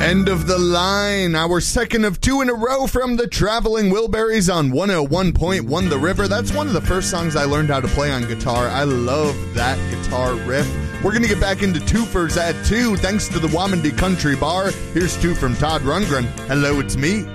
End of the line, our second of two in a row from the Traveling Wilburys on 101.1 The River. That's one of the first songs I learned how to play on guitar. I love that guitar riff. We're going to get back into twofers at 2 thanks to the Wamandee Country Bar. Here's 2 from Todd Rundgren. Hello, it's me.